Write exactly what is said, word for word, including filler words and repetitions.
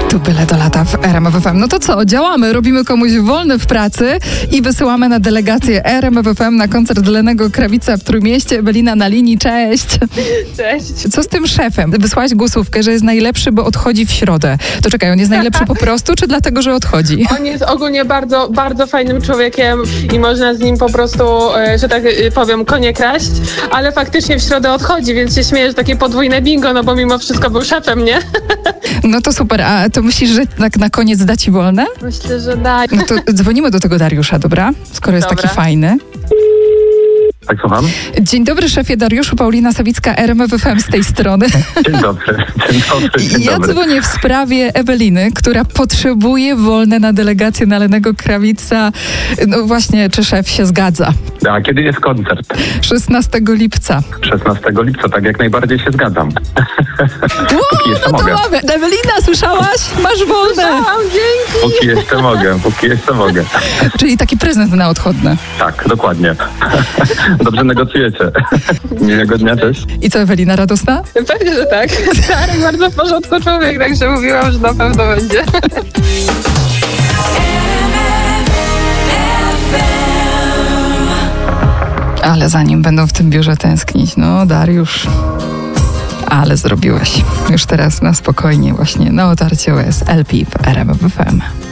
Tu byle do lata w R M F F M. No to co, działamy, robimy komuś wolny w pracy i wysyłamy na delegację R M F F M na koncert Lennego Krawica w Trójmieście. Ewelina na linii, cześć. Cześć. Co z tym szefem? Wysłałaś głosówkę, że jest najlepszy, bo odchodzi w środę. To czekaj, on jest najlepszy po prostu, czy dlatego, że odchodzi? On jest ogólnie bardzo, bardzo fajnym człowiekiem i można z nim po prostu, że tak powiem, konie kraść, ale faktycznie w środę odchodzi, więc się śmieję, że takie podwójne bingo, no bo mimo wszystko był szefem, nie? No to super, a to myślisz, że tak na koniec da ci wolne? Myślę, że da. No to dzwonimy do tego Dariusza, dobra? Skoro jest Dobra. taki fajny. Tak, słucham? Dzień dobry, szefie Dariuszu, Paulina Sawicka, R M F F M z tej strony. Dzień dobry, dzień dobry, dzień Ja dobry. dzwonię w sprawie Eweliny, która potrzebuje wolne na delegację na Lennego Krawica. No właśnie, czy szef się zgadza? A kiedy jest koncert? szesnastego lipca. szesnastego lipca, tak jak najbardziej się zgadzam. Wow, jeszcze no to mogę. mamy. Ewelina, słyszałaś? Masz wolne. Słyszałam, dzięki. Póki jeszcze mogę, póki jeszcze mogę. Czyli taki prezent na odchodne. Tak, dokładnie. Dobrze negocjujecie. Miłego dnia, cześć. I co, Ewelina, radosna? Pewnie, że tak. Stary, bardzo w porządku człowiek, także mówiłam, że na pewno będzie. Ale zanim będą w tym biurze tęsknić, no Dariusz, ale zrobiłeś. Już teraz na spokojnie właśnie na otarcie łez L P w R M F F M.